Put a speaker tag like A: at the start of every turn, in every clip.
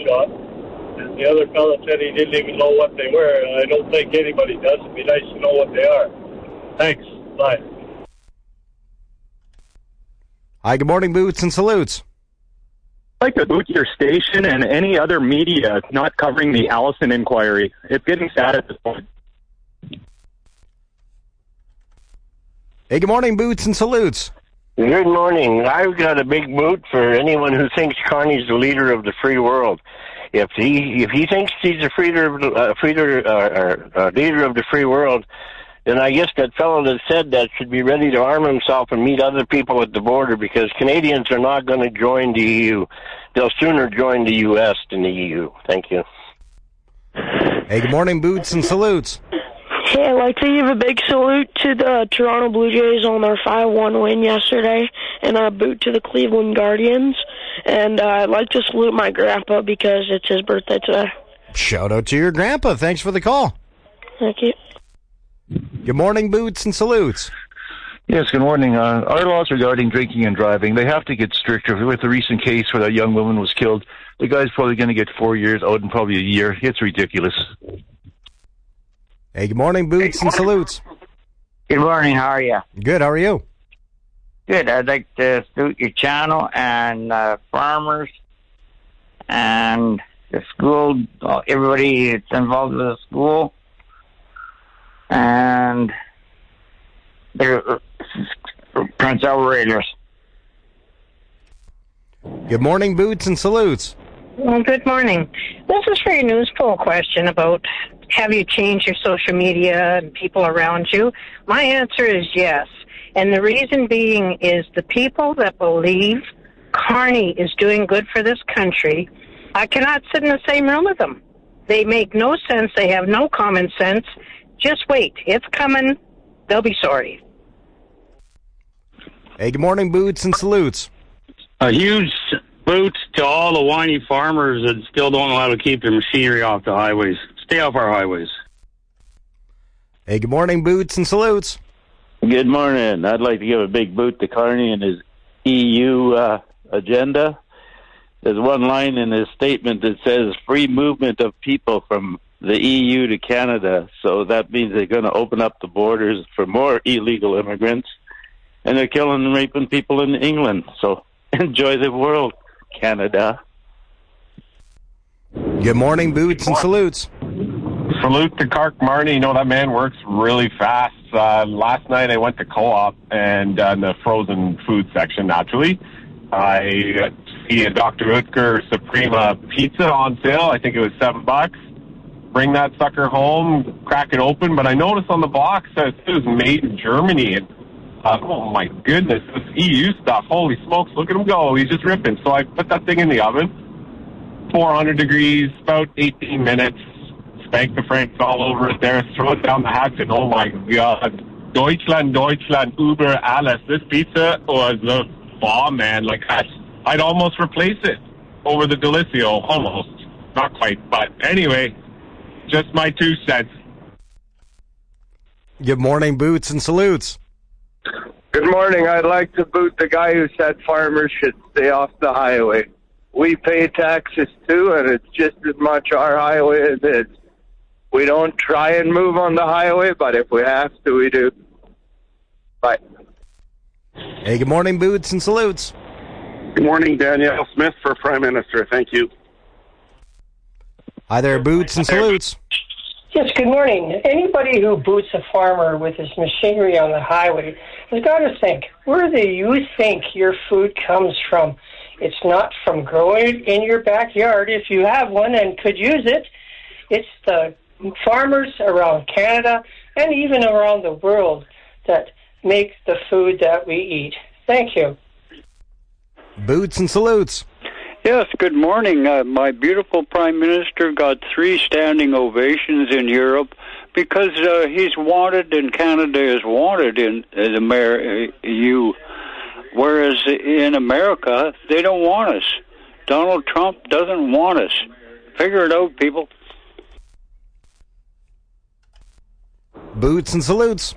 A: shot. And the other fellow said he didn't even know what they were. And I don't think anybody does. It'd be nice to know what they are. Thanks. Bye.
B: Hi, good morning, Boots and Salutes.
C: I'd like to boot your station and any other media not covering the Allison inquiry. It's getting sad at this point.
B: Hey, good morning, Boots and Salutes.
D: Good morning. I've got a big boot for anyone who thinks Carney's the leader of the free world. If he thinks he's the leader of the free world, then I guess that fellow that said that should be ready to arm himself and meet other people at the border, because Canadians are not going to join the EU. They'll sooner join the U.S. than the EU. Thank you.
B: Hey, good morning, Boots and Salutes.
E: Hey, I'd like to give a big salute to the Toronto Blue Jays on their 5-1 win yesterday, and a boot to the Cleveland Guardians. And I'd like to salute my grandpa because it's his birthday today.
B: Shout out to your grandpa. Thanks for the call.
E: Thank you.
B: Good morning, Boots and Salutes.
F: Yes, good morning. Our laws regarding drinking and driving, they have to get stricter. With the recent case where that young woman was killed, the guy's probably going to get 4 years out in probably a year. It's ridiculous.
B: Hey, good morning, Boots and Salutes.
G: Good morning, how are you?
B: Good, how are you?
G: Good, I'd like to salute your channel and farmers and the school, everybody that's involved with the school, and the Prince Edward Raiders.
B: Good morning, Boots and Salutes.
H: Well, good morning. This is for your news poll question about have you changed your social media and people around you? My answer is yes. And the reason being is the people that believe Carney is doing good for this country, I cannot sit in the same room with them. They make no sense. They have no common sense. Just wait. It's coming. They'll be sorry.
B: Hey, good morning, Boots and Salutes.
I: A huge boot to all the whiny farmers that still don't know how to keep their machinery off the highways. Stay off our highways.
B: Hey, good morning, Boots and Salutes.
J: Good morning. I'd like to give a big boot to Carney and his EU agenda. There's one line in his statement that says free movement of people from the EU to Canada. So that means they're going to open up the borders for more illegal immigrants. And they're killing and raping people in England. So enjoy the world, Canada.
B: Good morning, Boots and Salutes.
K: Salute to Clark Marnie. You know, that man works really fast. Last night I went to Co-op and in the frozen food section, naturally. I see a Dr. Utker Suprema pizza on sale. I think it was $7. Bring that sucker home, crack it open. But I noticed on the box that it was made in Germany. And oh my goodness, this EU stuff. Holy smokes, look at him go. He's just ripping. So I put that thing in the oven, 400 degrees, about 18 minutes. Spank the Franks all over it there, throw it down the hatch, and oh my God. Deutschland, über alles. This pizza was the bomb, man. Like, I'd almost replace it over the Delizio. Almost. Not quite, but anyway, just my 2 cents.
B: Good morning, Boots and Salutes.
L: Good morning. I'd like to boot the guy who said farmers should stay off the highway. We pay taxes too, and it's just as much our highway as his. We don't try and move on the highway, but if we have to, we do. Bye.
B: Hey, good morning, Boots and Salutes.
M: Good morning, Danielle Smith for Prime Minister. Thank you.
B: Hi there, Boots and Salutes.
N: Yes, good morning. Anybody who boots a farmer with his machinery on the highway has got to think, where do you think your food comes from? It's not from growing it in your backyard if you have one and could use it. It's the farmers around Canada and even around the world that make the food that we eat. Thank you.
B: Boots and Salutes.
O: Yes, good morning. My beautiful Prime Minister got 3 standing ovations in Europe because he's wanted and Canada is wanted in the EU, whereas in America, they don't want us. Donald Trump doesn't want us. Figure it out, people.
B: Boots and Salutes.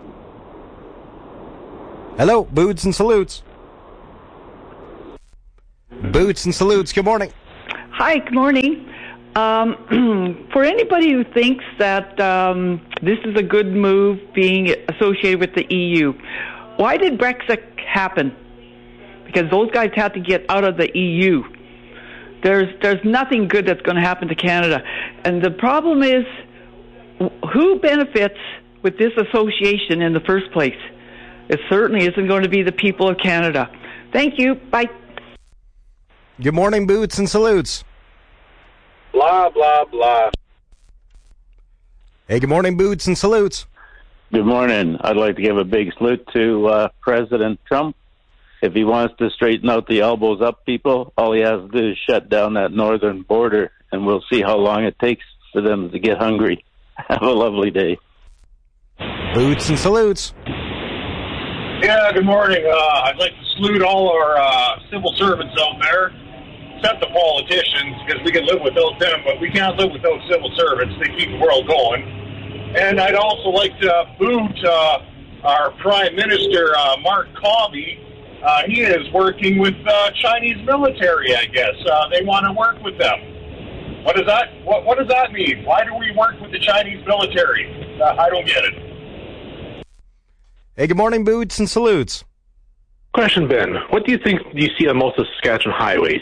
B: Hello, Boots and Salutes. Boots and Salutes, good morning.
P: Hi, good morning. For anybody who thinks that this is a good move being associated with the EU, why did Brexit happen? Because those guys had to get out of the EU. There's nothing good that's going to happen to Canada. And the problem is, who benefits with this association in the first place? It certainly isn't going to be the people of Canada. Thank you. Bye.
B: Good morning, Boots and Salutes.
M: Blah, blah, blah.
B: Hey, good morning, Boots and Salutes.
J: Good morning. I'd like to give a big salute to President Trump. If he wants to straighten out the elbows up people, all he has to do is shut down that northern border, and we'll see how long it takes for them to get hungry. Have a lovely day.
B: Boots and Salutes.
Q: Yeah, good morning. I'd like to salute all our civil servants out there, except the politicians, because we can live without them, but we can't live without civil servants. They keep the world going. And I'd also like to boot our Prime Minister, Mark Cobby. He is working with Chinese military, I guess. They want to work with them. What does that mean? Why do we work with the Chinese military? I don't get it.
B: Hey, good morning, Boots and Salutes.
R: Question, Ben. What do you think you see on most of Saskatchewan highways?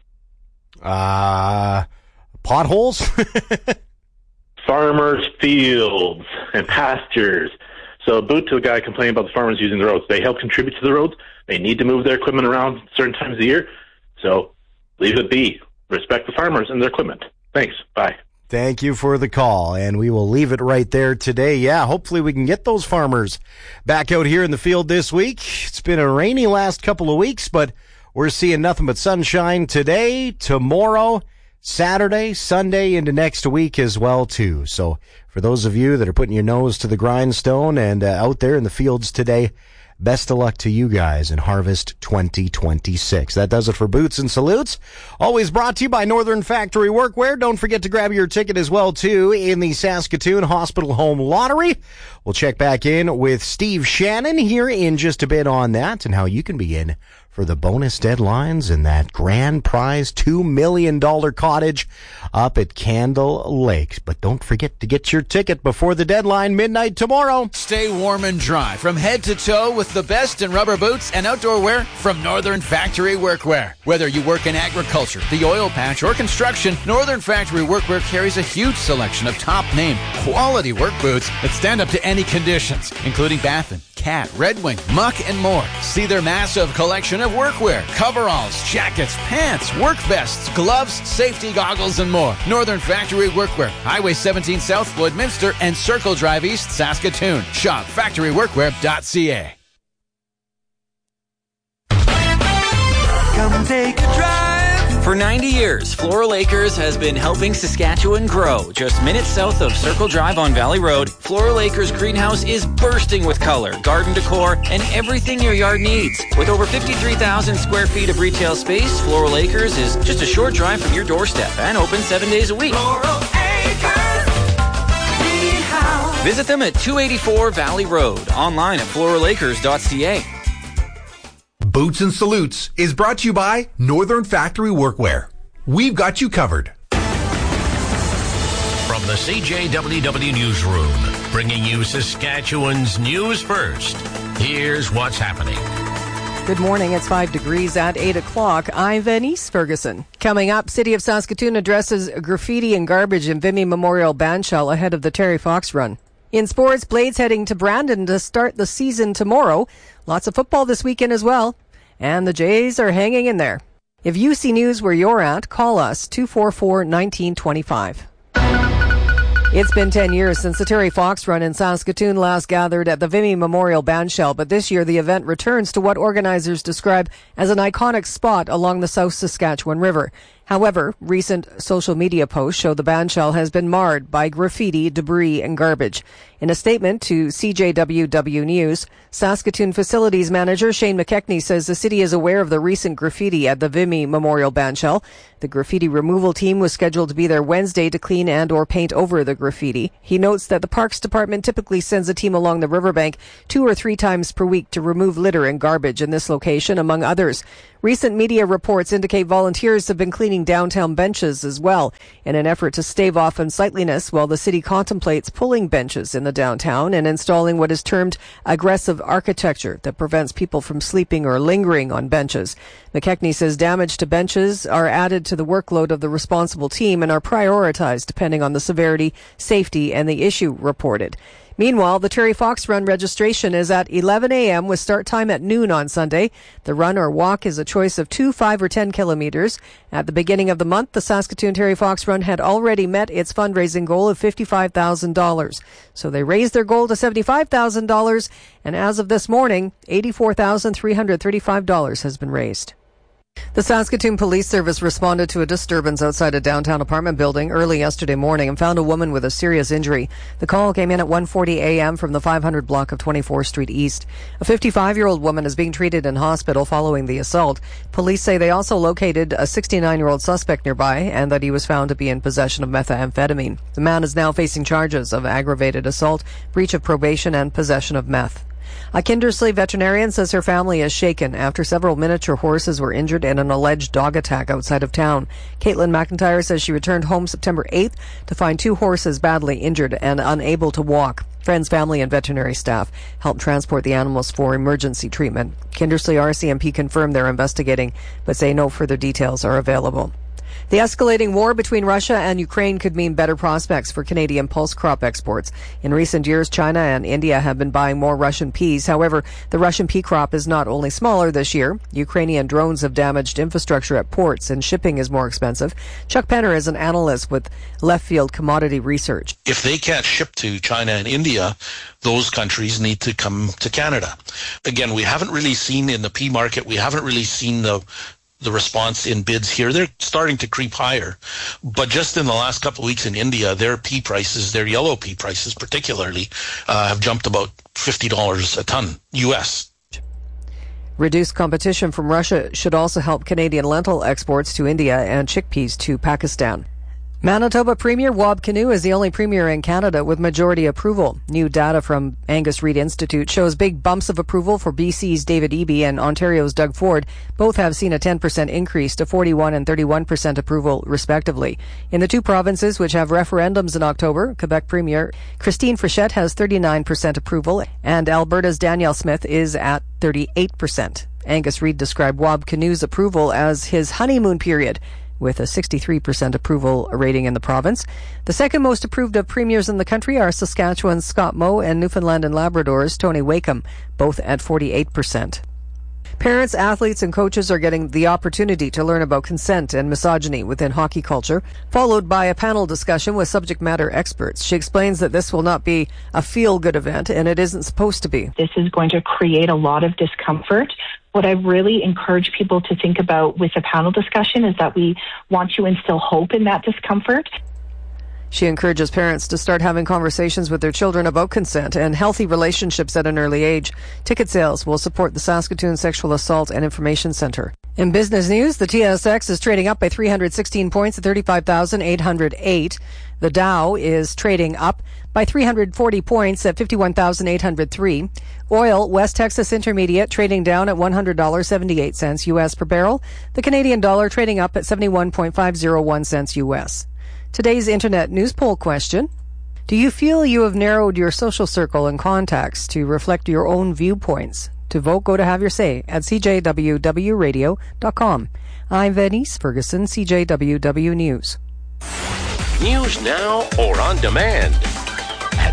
B: Potholes?
R: Farmers' fields and pastures. So a boot to a guy complaining about the farmers using the roads. They help contribute to the roads. They need to move their equipment around certain times of the year. So leave it be. Respect the farmers and their equipment. Thanks. Bye.
B: Thank you for the call, and we will leave it right there today. Yeah, hopefully we can get those farmers back out here in the field this week. It's been a rainy last couple of weeks, but we're seeing nothing but sunshine today, tomorrow, Saturday, Sunday, into next week as well, too. So for those of you that are putting your nose to the grindstone and out there in the fields today, best of luck to you guys in Harvest 2026. That does it for Boots and Salutes. Always brought to you by Northern Factory Workwear. Don't forget to grab your ticket as well, too, in the Saskatoon Hospital Home Lottery. We'll check back in with Steve Shannon here in just a bit on that and how you can be in for the bonus deadlines and that grand prize $2 million cottage up at Candle Lake. But don't forget to get your ticket before the deadline, midnight tomorrow.
S: Stay warm and dry from head to toe with the best in rubber boots and outdoor wear from Northern Factory Workwear. Whether you work in agriculture, the oil patch, or construction, Northern Factory Workwear carries a huge selection of top-name, quality work boots that stand up to any conditions, including Baffin, Cat, Red Wing, Muck, and more. See their massive collection of workwear, coveralls, jackets, pants, work vests, gloves, safety goggles, and more. Northern Factory Workwear, Highway 17 South, Lloydminster, and Circle Drive East, Saskatoon. Shop factoryworkwear.ca.
T: Come take a drive. For 90 years, Floral Acres has been helping Saskatchewan grow. Just minutes south of Circle Drive on Valley Road, Floral Acres greenhouse is bursting with color, garden decor, and everything your yard needs. With over 53,000 square feet of retail space, Floral Acres is just a short drive from your doorstep and open 7 days a week.
U: Floral Acres Greenhouse.
T: Visit them at 284 Valley Road, online at floralacres.ca.
V: Boots and Salutes is brought to you by Northern Factory Workwear. We've got you covered.
W: From the CJWW Newsroom, bringing you Saskatchewan's news first. Here's what's happening.
X: Good morning. It's 5 degrees at 8 o'clock. I'm Venice Ferguson. Coming up, City of Saskatoon addresses graffiti and garbage in Vimy Memorial Bandshell ahead of the Terry Fox Run. In sports, Blades heading to Brandon to start the season tomorrow. Lots of football this weekend as well. And the Jays are hanging in there. If you see news where you're at, call us 244-1925. It's been 10 years since the Terry Fox Run in Saskatoon last gathered at the Vimy Memorial Bandshell, but this year the event returns to what organizers describe as an iconic spot along the South Saskatchewan River. However, recent social media posts show the bandshell has been marred by graffiti, debris, and garbage. In a statement to CJWW News, Saskatoon Facilities Manager Shane McKechnie says the city is aware of the recent graffiti at the Vimy Memorial Bandshell. The graffiti removal team was scheduled to be there Wednesday to clean and or paint over the graffiti. He notes that the Parks Department typically sends a team along the riverbank 2 or 3 times per week to remove litter and garbage in this location, among others. Recent media reports indicate volunteers have been cleaning downtown benches as well in an effort to stave off unsightliness while the city contemplates pulling benches in the downtown and installing what is termed aggressive architecture that prevents people from sleeping or lingering on benches. McKechnie says damage to benches are added to the workload of the responsible team and are prioritized depending on the severity, safety, and the issue reported. Meanwhile, the Terry Fox Run registration is at 11 a.m. with start time at noon on Sunday. The run or walk is a choice of 2, 5, or 10 kilometers. At the beginning of the month, the Saskatoon Terry Fox Run had already met its fundraising goal of $55,000. So they raised their goal to $75,000, and as of this morning, $84,335 has been raised. The Saskatoon Police Service responded to a disturbance outside a downtown apartment building early yesterday morning and found a woman with a serious injury. The call came in at 1:40 a.m. from the 500 block of 24th Street East. A 55-year-old woman is being treated in hospital following the assault. Police say they also located a 69-year-old suspect nearby and that he was found to be in possession of methamphetamine. The man is now facing charges of aggravated assault, breach of probation, and possession of meth. A Kindersley veterinarian says her family is shaken after several miniature horses were injured in an alleged dog attack outside of town. Caitlin McIntyre says she returned home September 8th to find 2 horses badly injured and unable to walk. Friends, family, and veterinary staff helped transport the animals for emergency treatment. Kindersley RCMP confirmed they're investigating, but say no further details are available. The escalating war between Russia and Ukraine could mean better prospects for Canadian pulse crop exports. In recent years, China and India have been buying more Russian peas. However, the Russian pea crop is not only smaller this year. Ukrainian drones have damaged infrastructure at ports, and shipping is more expensive. Chuck Penner is an analyst with Left Field Commodity Research.
A: If they can't ship to China and India, those countries need to come to Canada. Again, we haven't really seen in the pea market, we haven't really seen the response in bids here. They're starting to creep higher. But just in the last couple of weeks in India, their pea prices, their yellow pea prices particularly, have jumped about $50 a ton, U.S.
X: Reduced competition from Russia should also help Canadian lentil exports to India and chickpeas to Pakistan. Manitoba Premier Wab Kinew is the only premier in Canada with majority approval. New data from Angus Reid Institute shows big bumps of approval for BC's David Eby and Ontario's Doug Ford. Both have seen a 10% increase to 41 and 31% approval, respectively. In the two provinces, which have referendums in October, Quebec Premier Christine Frechette has 39% approval, and Alberta's Danielle Smith is at 38%. Angus Reid described Wab Kinew's approval as his honeymoon period, with a 63% approval rating in the province. The second most approved of premiers in the country are Saskatchewan's Scott Moe and Newfoundland and Labrador's Tony Wakeham, both at 48%. Parents, athletes, and coaches are getting the opportunity to learn about consent and misogyny within hockey culture, followed by a panel discussion with subject matter experts. She explains that this will not be a feel-good event, and it isn't supposed to be.
C: This is going to create a lot of discomfort. What I really encourage people to think about with a panel discussion is that we want to instill hope in that discomfort.
X: She encourages parents to start having conversations with their children about consent and healthy relationships at an early age. Ticket sales will support the Saskatoon Sexual Assault and Information Centre. In business news, the TSX is trading up by 316 points at 35,808. The Dow is trading up by 340 points at 51,803. Oil, West Texas Intermediate, trading down at $100.78 U.S. per barrel. The Canadian dollar trading up at 71.501 cents U.S. Today's Internet news poll question: do you feel you have narrowed your social circle and contacts to reflect your own viewpoints? To vote, go to Have Your Say at CJWWRadio.com. I'm Venice Ferguson, CJWW News.
W: News now or on demand at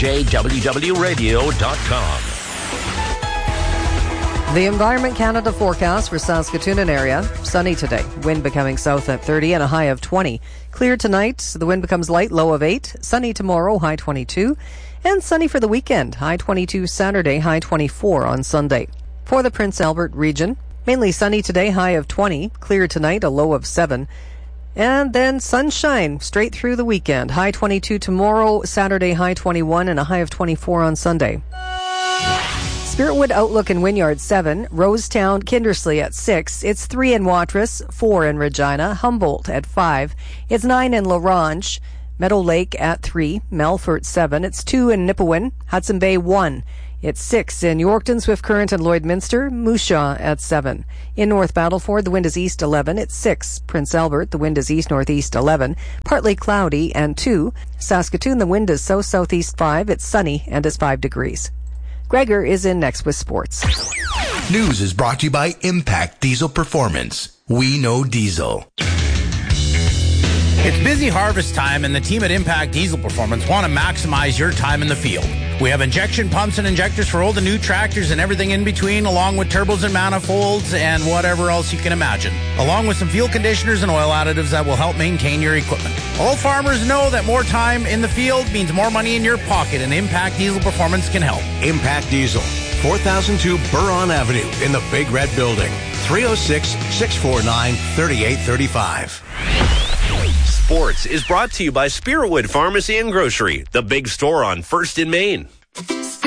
W: CJWWRadio.com.
X: The Environment Canada forecast for Saskatoon and area: sunny today, wind becoming south at 30 and a high of 20. Clear tonight, the wind becomes light, low of 8. Sunny tomorrow, high 22. And sunny for the weekend, high 22 Saturday, high 24 on Sunday. For the Prince Albert region, mainly sunny today, high of 20. Clear tonight, a low of 7. And then sunshine straight through the weekend, high 22 tomorrow, Saturday, high 21, and a high of 24 on Sunday. Spiritwood Outlook in Wynyard 7, Rosetown, Kindersley at 6, it's 3 in Watrous, 4 in Regina, Humboldt at 5, it's 9 in La Ronge, Meadow Lake at 3, Melfort 7, it's 2 in Nipawin, Hudson Bay 1, It's 6 in Yorkton, Swift Current, and Lloydminster. Moose Jaw at 7. In North Battleford, the wind is east 11. It's 6. Prince Albert, the wind is east-northeast 11. Partly cloudy and 2. Saskatoon, the wind is south-southeast 5. It's sunny and is 5 degrees. Gregor is in next with sports.
D: News is brought to you by Impact Diesel Performance. We know diesel.
E: It's busy harvest time, and the team at Impact Diesel Performance want to maximize your time in the field. We have injection pumps and injectors for old and new tractors and everything in between, along with turbos and manifolds and whatever else you can imagine, along with some fuel conditioners and oil additives that will help maintain your equipment. All farmers know that more time in the field means more money in your pocket, and Impact Diesel Performance can help.
F: Impact Diesel, 4002 Buron Avenue in the Big Red Building, 306-649-3835.
G: Sports is brought to you by Spearwood Pharmacy and Grocery, the big store on 1st in Maine.